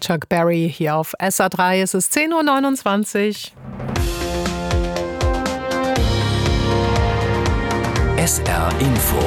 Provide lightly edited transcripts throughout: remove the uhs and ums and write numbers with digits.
Chuck Berry hier auf SA3. Es ist 10:29 Uhr. SR Info.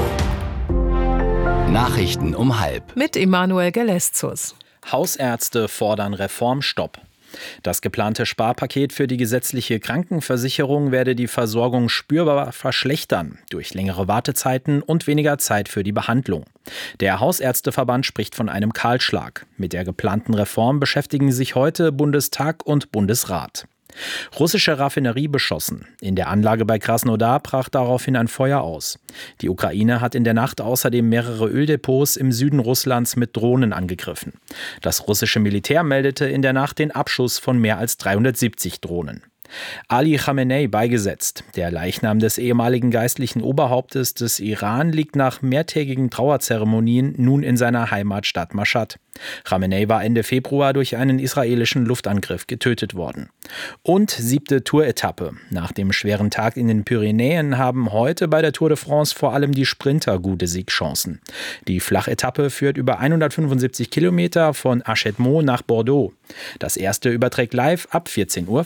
Nachrichten um 12:30. Mit Emanuel Geleszus. Hausärzte fordern Reformstopp. Das geplante Sparpaket für die gesetzliche Krankenversicherung werde die Versorgung spürbar verschlechtern, durch längere Wartezeiten und weniger Zeit für die Behandlung. Der Hausärzteverband spricht von einem Kahlschlag. Mit der geplanten Reform beschäftigen sich heute Bundestag und Bundesrat. Russische Raffinerie beschossen. In der Anlage bei Krasnodar brach daraufhin ein Feuer aus. Die Ukraine hat in der Nacht außerdem mehrere Öldepots im Süden Russlands mit Drohnen angegriffen. Das russische Militär meldete in der Nacht den Abschuss von mehr als 370 Drohnen. Ali Khamenei beigesetzt. Der Leichnam des ehemaligen geistlichen Oberhauptes des Iran liegt nach mehrtägigen Trauerzeremonien nun in seiner Heimatstadt Mashhad. Khamenei war Ende Februar durch einen israelischen Luftangriff getötet worden. Und 7. Tour-Etappe. Nach dem schweren Tag in den Pyrenäen haben heute bei der Tour de France vor allem die Sprinter gute Siegchancen. Die Flachetappe führt über 175 Kilometer von Hachette-Mont nach Bordeaux. Das erste überträgt live ab 14:05 Uhr.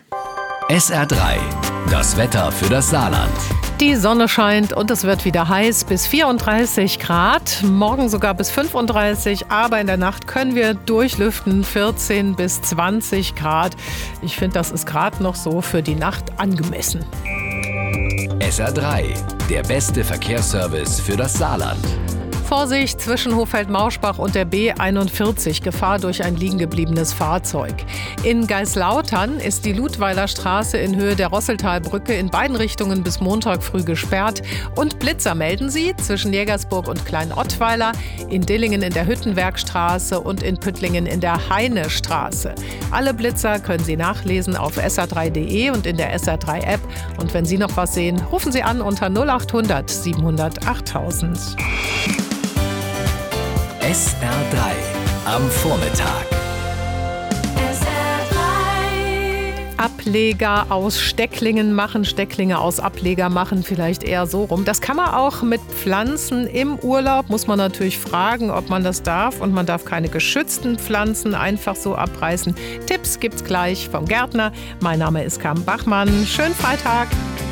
SR3, das Wetter für das Saarland. Die Sonne scheint und es wird wieder heiß bis 34 Grad, morgen sogar bis 35, aber in der Nacht können wir durchlüften 14 bis 20 Grad. Ich finde, das ist gerade noch so für die Nacht angemessen. SR3, der beste Verkehrsservice für das Saarland. Vorsicht zwischen Hofeld-Mauschbach und der B41, Gefahr durch ein liegengebliebenes Fahrzeug. In Geislautern ist die Ludweiler Straße in Höhe der Rosseltalbrücke in beiden Richtungen bis Montag früh gesperrt. Und Blitzer melden sie zwischen Jägersburg und Klein-Ottweiler, in Dillingen in der Hüttenwerkstraße und in Püttlingen in der Heinestraße. Alle Blitzer können Sie nachlesen auf sr3.de und in der SR3-App. Und wenn Sie noch was sehen, rufen Sie an unter 0800 700 8000. SR3 am Vormittag. Ableger aus Stecklingen machen, Stecklinge aus Ableger machen, vielleicht eher so rum. Das kann man auch mit Pflanzen im Urlaub, muss man natürlich fragen, ob man das darf. Und man darf keine geschützten Pflanzen einfach so abreißen. Tipps gibt's gleich vom Gärtner. Mein Name ist Carmen Bachmann. Schönen Freitag.